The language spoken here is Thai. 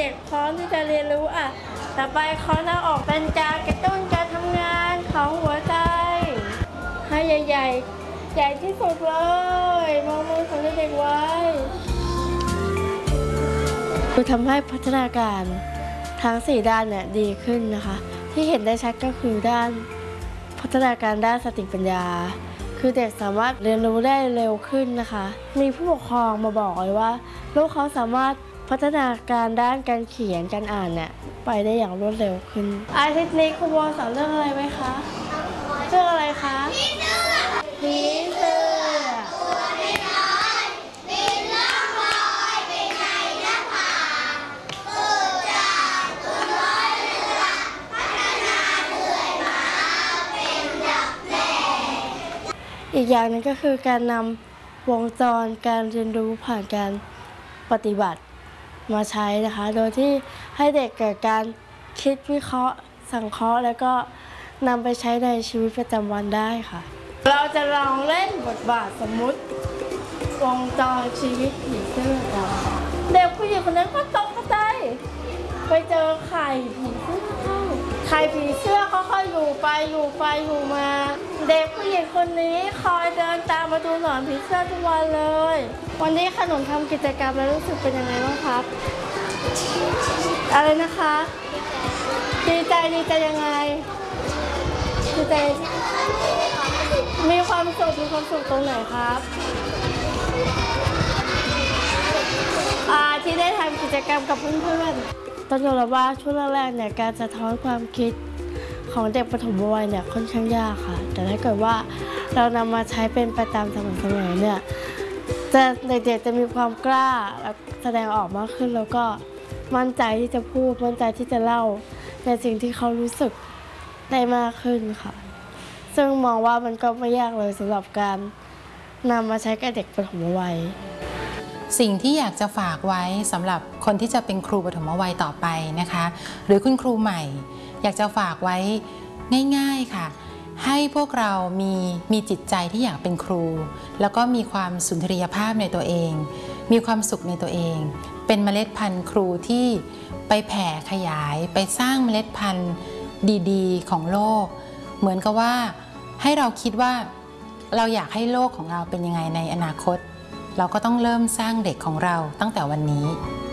ด็กพร้อมที่จะเรียนรู้ต่อไปเขาจะออกเป็นการกระตุ้นการทำงานของหัวใจให้ใหญ่ๆใหญ่ที่สุดเลยมองมือของเด็กไว้คือทำให้พัฒนาการทั้ง4ด้านเนี่ยดีขึ้นนะคะที่เห็นได้ชัดก็คือด้านพัฒนาการด้านสติปัญญาคือเด็กสามารถเรียนรู้ได้เร็วขึ้นนะคะมีผู้ปกครองมาบอกเลยว่าลูกเขาสามารถพัฒนาการด้านการเขียนการอ่านเนี่ยไปได้อย่างรวดเร็วขึ้นอาทิตย์นี้ครูโบสอนเรื่องอะไรไหมคะเรื่องอะไรคะผีเสื้ออีกอย่างนึงก็คือการนำวงจรการเรียนรู้ผ่านการปฏิบัติมาใช้นะคะโดยที่ให้เด็กเกิดการคิดวิเคราะห์สังเคราะห์แล้วก็นำไปใช้ในชีวิตประจำวันได้ค่ะเราจะลองเล่นบทบาทสมมุติวงจรชีวิตผีเสื้อกันเด็กผู้หญิงคนนั้นก็ตกใจไปเจอไข่ผีเสื้อเข้าไข่ผีเสื้อค่อยๆอยู่ไปอยู่มาเด็กผู้หญิงคนนี้คอยเดินตามมาดูหนอนผีเสื้อทุกวันเลยวันนี้ขนมทำกิจกรรมแล้วรู้สึกเป็นยังไงบ้างครับอะไรนะคะดีใจยังไงดีใจมีความสุขตรงไหนครับที่ได้ทำกิจกรรมกับเพื่อนๆต้องยอมรับว่าช่วงแรกๆเนี่ยการสะท้อนความคิดของเด็กปฐมวัยเนี่ยค่อนข้างยากค่ะแต่ถ้าเกิดว่าเรานำมาใช้เป็นไปตามสม่ำเสมอเนี่ยเด็กๆจะมีความกล้าและแสดงออกมากขึ้นแล้วก็มั่นใจที่จะพูดมั่นใจที่จะเล่าในสิ่งที่เขารู้สึกได้มากขึ้นค่ะซึ่งมองว่ามันก็ไม่ยากเลยสำหรับการนำมาใช้กับเด็กปฐมวัยสิ่งที่อยากจะฝากไว้สำหรับคนที่จะเป็นครูปฐมวัยต่อไปนะคะหรือคุณครูใหม่อยากจะฝากไว้ง่ายๆค่ะให้พวกเรามีจิตใจที่อยากเป็นครูแล้วก็มีความสุนทรียภาพในตัวเองมีความสุขในตัวเองเป็นเมล็ดพันธุ์ครูที่ไปแผ่ขยายไปสร้างเมล็ดพันธุ์ดีๆของโลกเหมือนกับว่าให้เราคิดว่าเราอยากให้โลกของเราเป็นยังไงในอนาคตเราก็ต้องเริ่มสร้างเด็กของเราตั้งแต่วันนี้